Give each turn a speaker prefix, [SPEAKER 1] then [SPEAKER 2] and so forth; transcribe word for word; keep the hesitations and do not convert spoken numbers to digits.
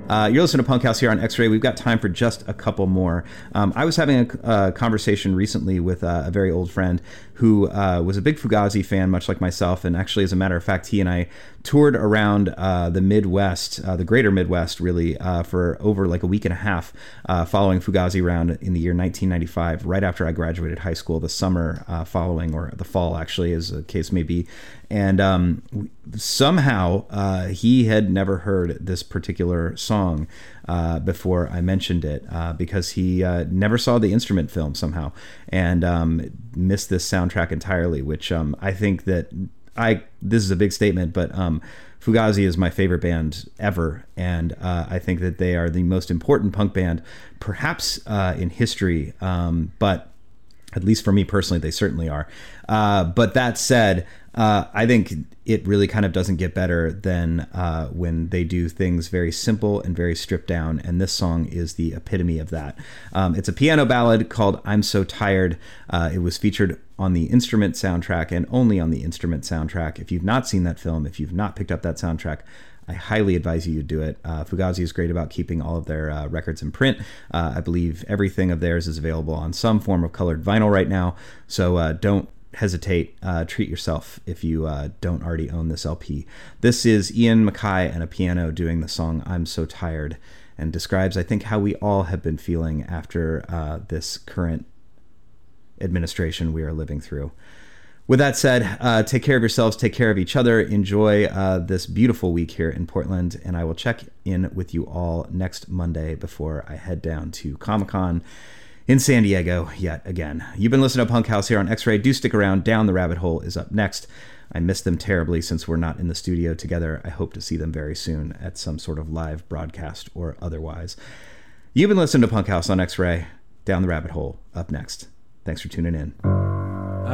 [SPEAKER 1] Uh, you're listening to Punk House here on X-Ray. We've got time for just a couple more. Um, I was having a, a conversation recently with uh, a very old friend who uh, was a big Fugazi fan, much like myself. And actually, as a matter of fact, he and I toured around uh, the Midwest, uh, the greater Midwest, really, uh, for over like a week and a half, uh, following Fugazi around in the year nineteen ninety-five, right after I graduated high school, the summer uh, following, or the fall, actually, as the case may be. And um, somehow uh, he had never heard this particular song uh, before I mentioned it, uh, because he uh, never saw the Instrument film somehow, and um, missed this soundtrack entirely, which um, I think that I, this is a big statement, but um, Fugazi is my favorite band ever, and uh, I think that they are the most important punk band perhaps uh, in history, um, but at least for me personally, they certainly are. Uh, but that said, uh, I think it really kind of doesn't get better than uh, when they do things very simple and very stripped down. And this song is the epitome of that. Um, it's a piano ballad called I'm So Tired. Uh, it was featured on the Instrument soundtrack and only on the Instrument soundtrack. If you've not seen that film, if you've not picked up that soundtrack, I highly advise you to do it. Uh, Fugazi is great about keeping all of their uh, records in print. Uh, I believe everything of theirs is available on some form of colored vinyl right now. So uh, don't hesitate. Uh, treat yourself if you uh, don't already own this L P. This is Ian MacKaye and a piano doing the song I'm So Tired, and describes, I think, how we all have been feeling after uh, this current administration we are living through. With that said, uh, take care of yourselves, take care of each other, enjoy uh, this beautiful week here in Portland, and I will check in with you all next Monday before I head down to Comic-Con in San Diego yet again. You've been listening to Punk House here on X-Ray. Do stick around. Down the Rabbit Hole is up next. I miss them terribly since we're not in the studio together. I hope to see them very soon at some sort of live broadcast or otherwise. You've been listening to Punk House on X-Ray. Down the Rabbit Hole up next. Thanks for tuning in.